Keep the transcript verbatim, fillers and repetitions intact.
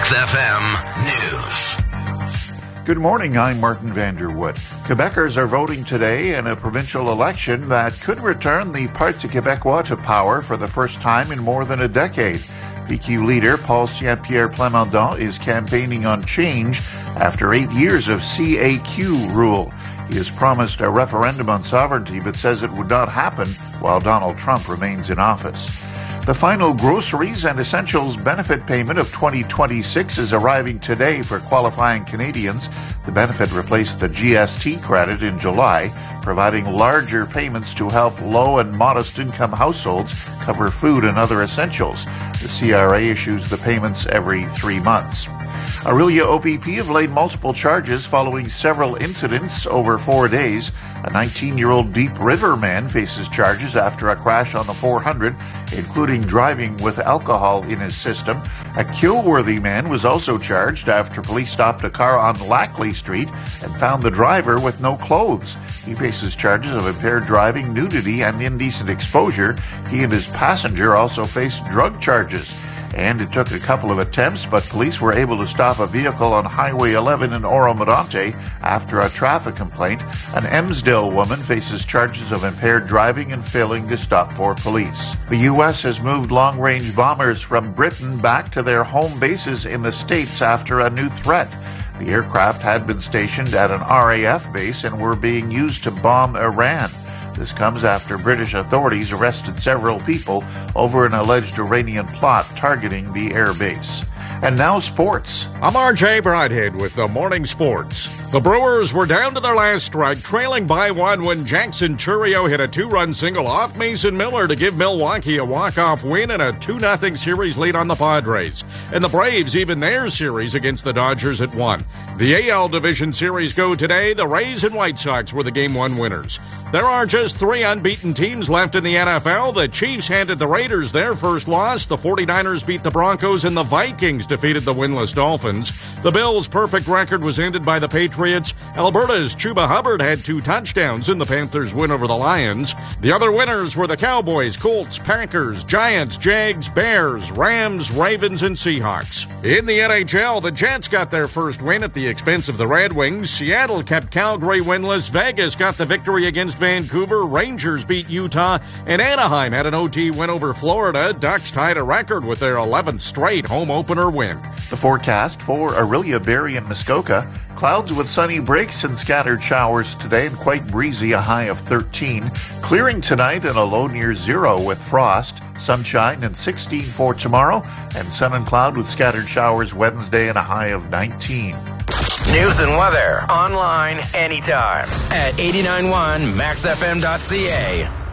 Max F M News. Good morning, I'm Martin Vanderwood. Quebecers are voting today in a provincial election that could return the Parti Québécois to power for the first time in more than a decade. P Q leader Paul Saint-Pierre Plamondon is campaigning on change after eight years of C A Q rule. He has promised a referendum on sovereignty but says it would not happen while Donald Trump remains in office. The final groceries and essentials benefit payment of twenty twenty-six is arriving today for qualifying Canadians. The benefit replaced the G S T credit in July, providing larger payments to help low and modest income households cover food and other essentials. The C R A issues the payments every three months. Orillia O P P have laid multiple charges following several incidents over four days. A nineteen-year-old Deep River man faces charges after a crash on the four hundred, including driving with alcohol in his system. A Kilworthy man was also charged after police stopped a car on Lackley Street and found the driver with no clothes. He faces charges of impaired driving, nudity, and indecent exposure. He and his passenger also face drug charges. And it took a couple of attempts, but police were able to stop a vehicle on Highway eleven in Oro-Medonte after a traffic complaint. An Emsdale woman faces charges of impaired driving and failing to stop for police. The U S has moved long-range bombers from Britain back to their home bases in the States after a new threat. The aircraft had been stationed at an R A F base and were being used to bomb Iran. This comes after British authorities arrested several people over an alleged Iranian plot targeting the airbase. And now sports. I'm R J Broadhead with the Morning Sports. The Brewers were down to their last strike, trailing by one when Jackson Chourio hit a two-run single off Mason Miller to give Milwaukee a walk-off win and a two nothing series lead on the Padres. And the Braves even their series against the Dodgers at one. The A L Division Series go today. The Rays and White Sox were the Game one winners. There are just three unbeaten teams left in the N F L. The Chiefs handed the Raiders their first loss. The forty-niners beat the Broncos, and the Vikings defeated the winless Dolphins. The Bills' perfect record was ended by the Patriots. Alberta's Chuba Hubbard had two touchdowns in the Panthers' win over the Lions. The other winners were the Cowboys, Colts, Packers, Giants, Jags, Bears, Rams, Ravens, and Seahawks. In the N H L, the Jets got their first win at the expense of the Red Wings. Seattle kept Calgary winless. Vegas got the victory against Vancouver. Rangers beat Utah, and Anaheim had an O T win over Florida. Ducks tied a record with their eleventh straight home opener win. The forecast for Orillia, Barrie, and Muskoka. Clouds with sunny breaks and scattered showers today and quite breezy, a high of thirteen. Clearing tonight and a low near zero with frost. Sunshine and sixteen for tomorrow, and sun and cloud with scattered showers Wednesday and a high of nineteen. News and weather online anytime at eighty-nine point one max f m dot c a.